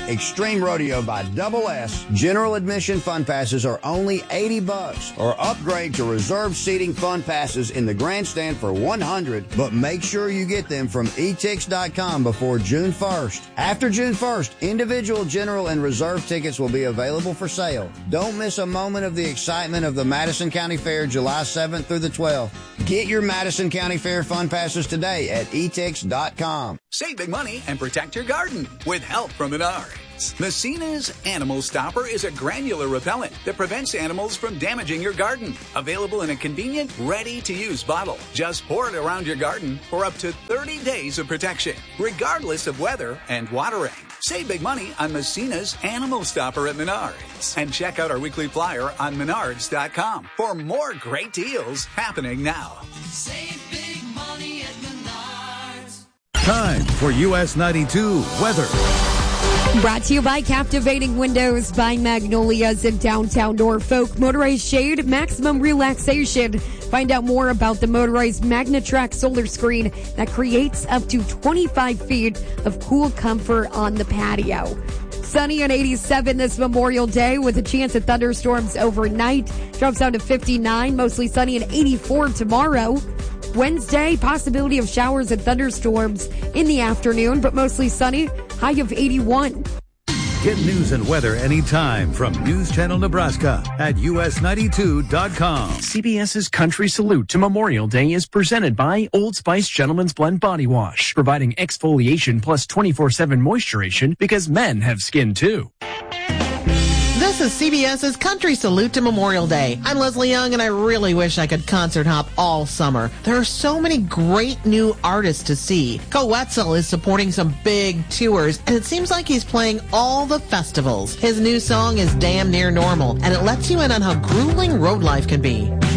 Extreme Rodeo by Double S, general admission fun passes are only $80, or upgrade to reserved seating fun passes in the grandstand for $100, but make sure you get them from etix.com before June 1st. After June 1st, individual general and reserve tickets will be available for sale. Don't miss a moment of the excitement of the Madison County Fair July 7th through the 12th. Get your Madison County Fair fun passes today at etix.com. Save big money and protect your garden with help from Menards. Messina's Animal Stopper is a granular repellent that prevents animals from damaging your garden. Available in a convenient, ready-to-use bottle. Just pour it around your garden for up to 30 days of protection, regardless of weather and watering. Save big money on Messina's Animal Stopper at Menards. And check out our weekly flyer on Menards.com for more great deals happening now. Save big money at Menards. Time for US 92 weather. Brought to you by Captivating Windows by Magnolias in downtown Norfolk. Motorized shade, maximum relaxation. Find out more about the motorized MagnaTrack solar screen that creates up to 25 feet of cool comfort on the patio. Sunny and 87 this Memorial Day with a chance of thunderstorms overnight. Drops down to 59, mostly sunny and 84 tomorrow. Wednesday, possibility of showers and thunderstorms in the afternoon, but mostly sunny, high of 81. Get news and weather anytime from News Channel Nebraska at us92.com. CBS's Country Salute to Memorial Day is presented by Old Spice Gentleman's Blend Body Wash, providing exfoliation plus 24/7 moisturization because men have skin too. This is CBS's Country Salute to Memorial Day. I'm Leslie Young, and I really wish I could concert hop all summer. There are so many great new artists to see. Co Wetzel is supporting some big tours, and it seems like he's playing all the festivals. His new song is Damn Near Normal, and it lets you in on how grueling road life can be.